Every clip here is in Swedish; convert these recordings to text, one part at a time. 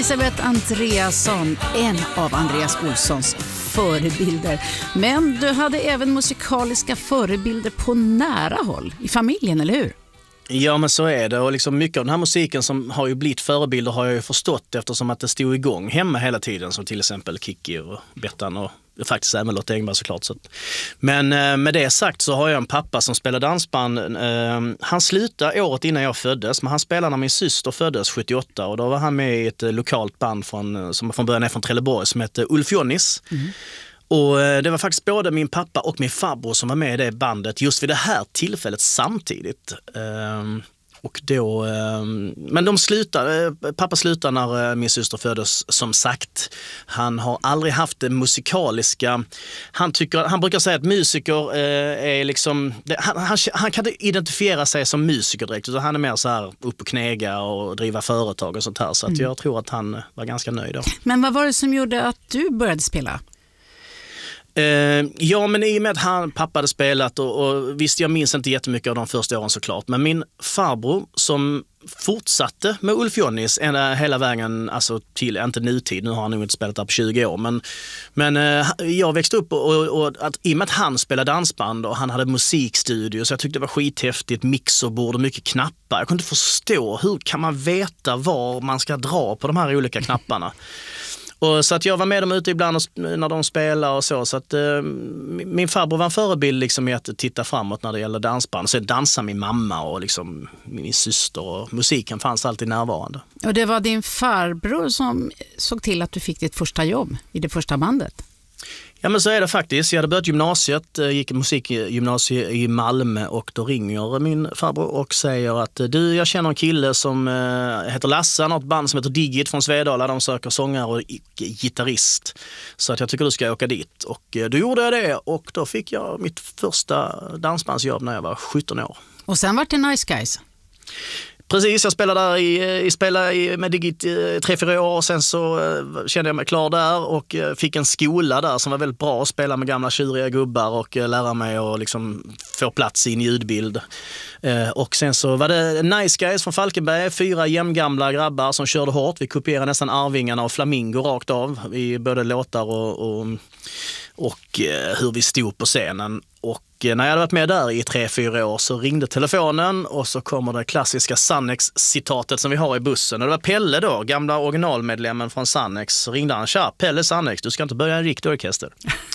Elisabeth Andreasson, en av Andreas Olssons förebilder. Men du hade även musikaliska förebilder på nära håll i familjen, eller hur? Ja, men så är det. Och liksom mycket av den här musiken som har ju blivit förebilder har jag ju förstått eftersom att det stod igång hemma hela tiden, som till exempel Kikki och Bettan och faktiskt även Lotta Engberg såklart. Men med det sagt så har jag en pappa som spelar dansband. Han slutade året innan jag föddes, men han spelade när min syster föddes 78 och då var han med i ett lokalt band som från början är från Trelleborg som heter Ulf Jonnis. Mm. Och det var faktiskt både min pappa och min farbror som var med i det bandet just vid det här tillfället samtidigt. Och då, men pappa slutade när min syster föddes, som sagt. Han har aldrig haft det musikaliska. Han brukar säga att musiker är liksom, han kan inte identifiera sig som musiker direkt, utan han är mer så här upp och knäga och driva företag och sånt här. Så att jag tror att han var ganska nöjd då. Men vad var det som gjorde att du började spela? Ja, men i och med att pappa hade spelat och visst, jag minns inte jättemycket av de första åren såklart, men min farbror som fortsatte med Ulf Jonnis hela vägen, alltså till, inte nutid, nu har han nog inte spelat där på 20 år, men jag växte upp och att, i och med att han spelade dansband och han hade musikstudio, så jag tyckte det var skithäftigt, mixerbord och mycket knappar. Jag kunde inte förstå, hur kan man veta var man ska dra på de här olika knapparna? Och så att jag var med dem ute ibland när de spelade och så att min farbror var en förebild liksom i att titta framåt när det gäller dansband. Så dansade min mamma och liksom min syster, och musiken fanns alltid närvarande. Och det var din farbror som såg till att du fick ditt första jobb i det första bandet? Ja, men så är det faktiskt. Jag hade börjat gymnasiet, gick musikgymnasiet i Malmö, och då ringer min farbror och säger att jag känner en kille som heter Lasse, han har ett band som heter Digit från Svedala, de söker sångare och gitarrist. Så att jag tycker du ska åka dit. Och då gjorde jag det, och då fick jag mitt första dansbandsjobb när jag var 17 år. Och sen var det Nice Guys? Precis, jag spelade där med Digit 3-4 år, och sen så kände jag mig klar där och fick en skola där som var väldigt bra att spela med gamla tjuriga gubbar och lära mig och liksom få plats i en ljudbild. Och sen så var det Nice Guys från Falkenberg, 4 jämngamla grabbar som körde hårt. Vi kopierade nästan Arvingarna och Flamingo rakt av i både låtar och hur vi stod på scenen. Och när jag hade varit med där i 3-4 år så ringde telefonen, och så kommer det klassiska Sannex-citatet som vi har i bussen. Och det var Pelle då, gamla originalmedlemmen från Sannex. Så ringde han: "Tja, Pelle Sannex, du ska inte börja en riktig orkester."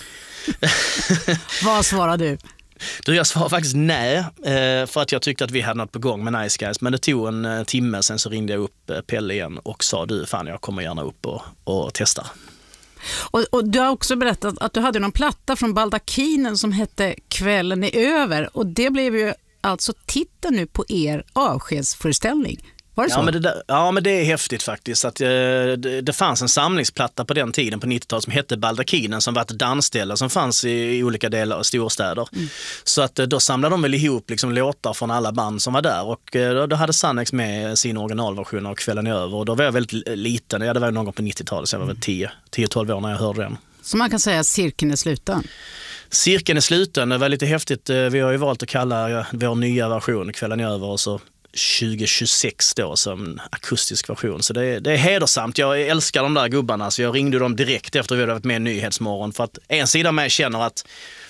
Vad svarade du? Jag svarade faktiskt nej, för att jag tyckte att vi hade något på gång med Nice Guys. Men det tog en timme, sen så ringde jag upp Pelle igen och sa: "Du, fan, jag kommer gärna upp och testar." Och du har också berättat att du hade någon platta från Baldakinen som hette Kvällen är över, och det blev ju alltså titeln nu på er avskedsföreställning. Var det så? Ja, men det är häftigt faktiskt. Att det fanns en samlingsplatta på den tiden på 90-talet som hette Baldakinen, som var ett dansställe som fanns i olika delar av storstäder. Så att då samlade de väl ihop liksom låtar från alla band som var där, och då hade Sannex med sin originalversion av Kvällen är över, och då var jag väldigt liten. Det var någon gång på 90-talet, så jag var väl 10-12 år när jag hörde den. Så man kan säga att cirkeln är sluten? Cirkeln är sluten. Det var lite häftigt. Vi har ju valt att kalla vår nya version Kvällen är över, och så 2026 då som akustisk version. Så det är hedersamt. Jag älskar de där gubbarna, så jag ringde dem direkt efter vi hade varit med i Nyhetsmorgon, för att en sida av mig känner att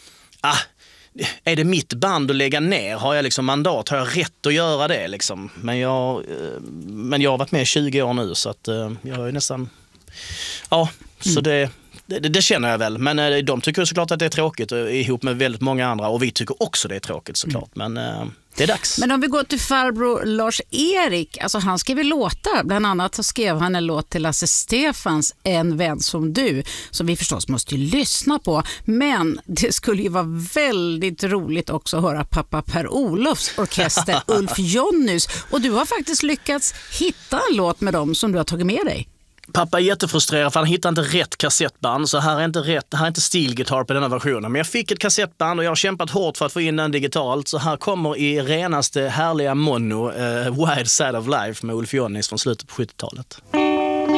är det mitt band att lägga ner? Har jag liksom mandat? Har jag rätt att göra det liksom? Men jag har varit med i 20 år nu, så att jag är nästan så det känner jag väl. Men de tycker såklart att det är tråkigt ihop med väldigt många andra, och vi tycker också det är tråkigt såklart. Men det är dags. Men om vi går till farbror Lars-Erik, alltså han skrev låtar. Bland annat så skrev han en låt till Lasse Stefans En vän som du, som vi förstås måste lyssna på. Men det skulle ju vara väldigt roligt också att höra pappa Per-Olofs orkester Ulf Jonnis. Och du har faktiskt lyckats hitta en låt med dem som du har tagit med dig. Pappa är jättefrustrerad för han hittar inte rätt kassettband, så här är inte stilgitarr på denna versionen. Men jag fick ett kassettband och jag har kämpat hårt för att få in den digitalt, så här kommer i renaste härliga mono Wild Side of Life med Ulf Jonnis från slutet på 70-talet.